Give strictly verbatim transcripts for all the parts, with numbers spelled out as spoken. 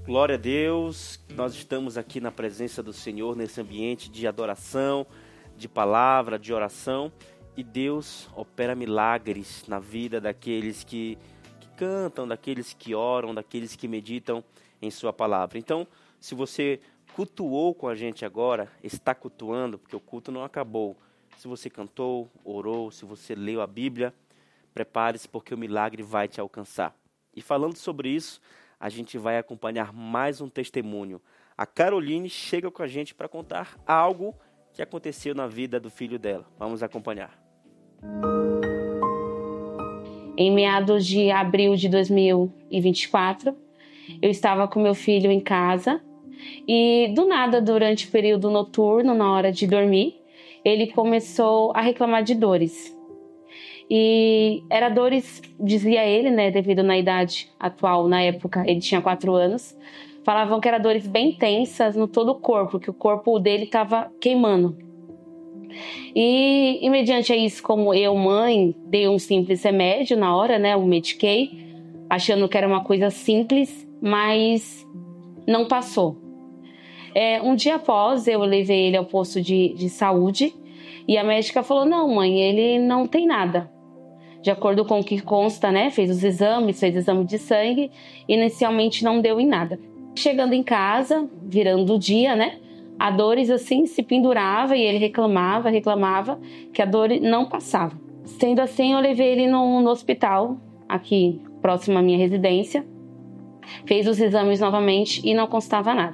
Glória a Deus, nós estamos aqui na presença do Senhor, nesse ambiente de adoração, de palavra, de oração, e Deus opera milagres na vida daqueles que, que cantam, daqueles que oram, daqueles que meditam em sua palavra. Então, se você cultuou com a gente agora, está cultuando, porque o culto não acabou. Se você cantou, orou, se você leu a Bíblia, prepare-se porque o milagre vai te alcançar. E falando sobre isso, a gente vai acompanhar mais um testemunho. A Caroline chega com a gente para contar algo que aconteceu na vida do filho dela. Vamos acompanhar. Em meados de abril de dois mil e vinte e quatro, eu estava com meu filho em casa e do nada, durante o período noturno, na hora de dormir, ele começou a reclamar de dores. E era dores, dizia ele, né, devido na idade atual, na época, ele tinha quatro anos, falavam que eram dores bem intensas no todo o corpo, que o corpo dele estava queimando. E, e mediante isso, como eu, mãe, dei um simples remédio na hora, né, o mediquei, achando que era uma coisa simples, mas não passou. É, um dia após, eu levei ele ao posto de, de saúde e a médica falou, não, mãe, ele não tem nada. De acordo com o que consta, né, fez os exames, fez exame de sangue, inicialmente não deu em nada. Chegando em casa, virando o dia, né, a dores assim se pendurava e ele reclamava, reclamava que a dor não passava. Sendo assim, eu levei ele no, no hospital, aqui próximo à minha residência, fez os exames novamente e não constava nada.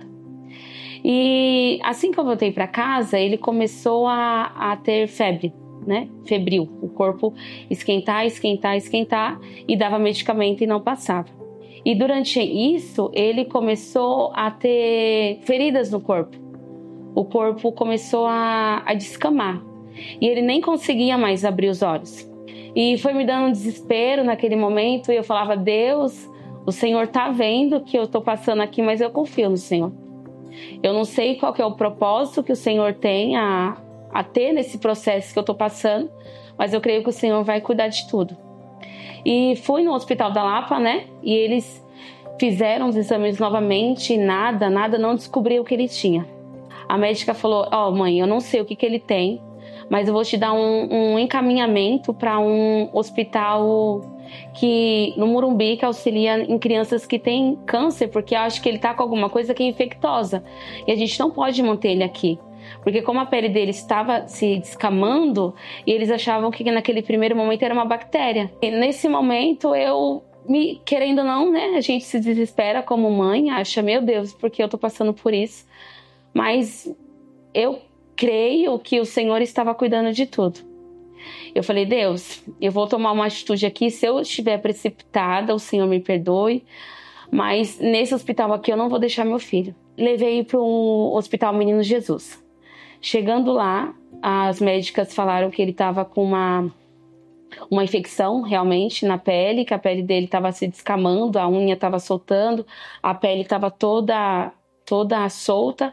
E assim que eu voltei para casa, ele começou a, a ter febre. Né? Febril, o corpo esquentar, esquentar, esquentar e dava medicamento e não passava. E durante isso, ele começou a ter feridas no corpo. O corpo começou a, a descamar e ele nem conseguia mais abrir os olhos. E foi me dando um desespero naquele momento e eu falava, Deus, o Senhor tá vendo que eu tô passando aqui, mas eu confio no Senhor. Eu não sei qual que é o propósito que o Senhor tem a a ter nesse processo que eu tô passando, mas eu creio que o Senhor vai cuidar de tudo. E fui no Hospital da Lapa, né? E eles fizeram os exames novamente e nada, nada, não descobriu o que ele tinha. A médica falou, ó, oh, mãe, eu não sei o que que ele tem, mas eu vou te dar um, um encaminhamento para um hospital que no Morumbi, que auxilia em crianças que têm câncer, porque eu acho que ele tá com alguma coisa que é infectosa. E a gente não pode manter ele aqui. Porque como a pele dele estava se descamando, e eles achavam que naquele primeiro momento era uma bactéria. E nesse momento eu, me, querendo ou não, né, a gente se desespera como mãe, acha, meu Deus, porque eu tô passando por isso. Mas eu creio que o Senhor estava cuidando de tudo. Eu falei, Deus, eu vou tomar uma atitude aqui, se eu estiver precipitada, o Senhor me perdoe, mas nesse hospital aqui eu não vou deixar meu filho. Levei para o Hospital Menino Jesus. Chegando lá, as médicas falaram que ele estava com uma, uma infecção realmente na pele, que a pele dele estava se descamando, a unha estava soltando, a pele estava toda, toda solta.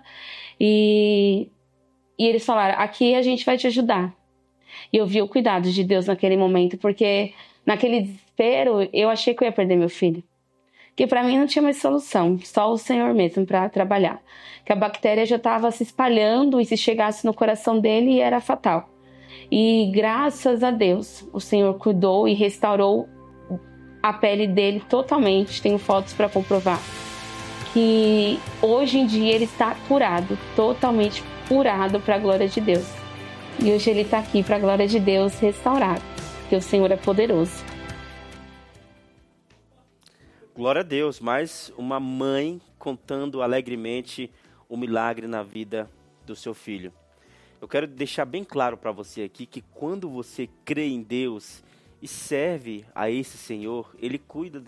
E, e eles falaram, aqui a gente vai te ajudar. E eu vi o cuidado de Deus naquele momento, porque naquele desespero eu achei que eu ia perder meu filho. Que para mim não tinha mais solução, só o Senhor mesmo para trabalhar. Que a bactéria já estava se espalhando e se chegasse no coração dele era fatal. E graças a Deus, o Senhor cuidou e restaurou a pele dele totalmente. Tenho fotos para comprovar. Que hoje em dia ele está curado, totalmente curado para a glória de Deus. E hoje ele está aqui para a glória de Deus restaurado, porque o Senhor é poderoso. Glória a Deus, mais uma mãe contando alegremente o milagre na vida do seu filho. Eu quero deixar bem claro para você aqui que quando você crê em Deus e serve a esse Senhor, Ele cuida